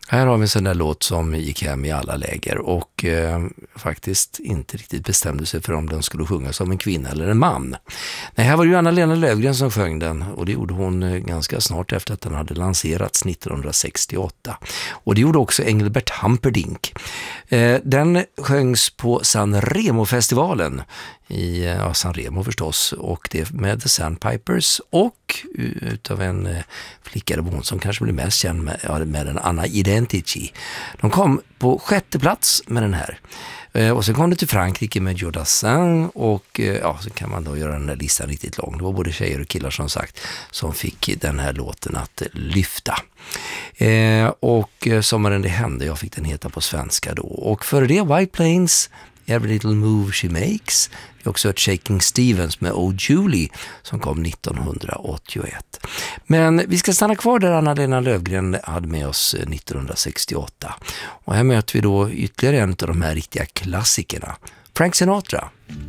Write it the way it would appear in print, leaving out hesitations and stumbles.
Här har vi en sån där låt som gick hem i alla läger och faktiskt inte riktigt bestämde sig för om den skulle sjunga som en kvinna eller en man. Nej, här var det ju Anna-Lena Löfgren som sjöng den och det gjorde hon ganska snart efter att den hade lanserats 1968. Och det gjorde också Engelbert Humperdinck. Den sjöngs på San Remo-festivalen i San Remo förstås, och det med The Sandpipers och utav en flicka eller hon som kanske blir mest känd med den Anna Identici. De kom på 6:e plats med den här. Och sen kom det till Frankrike med Joe Dassin och så kan man då göra den där listan riktigt lång. Det var både tjejer och killar som sagt som fick den här låten att lyfta. Och Sommaren det hände, jag fick den heta på svenska då. Och för det White Plains, Every Little Move She Makes. Vi har också hört Shaking Stevens med Oh Julie som kom 1981. Men vi ska stanna kvar där Anna-Lena Löfgren hade med oss 1968. Och här möter vi då ytterligare en av de här riktiga klassikerna, Frank Sinatra.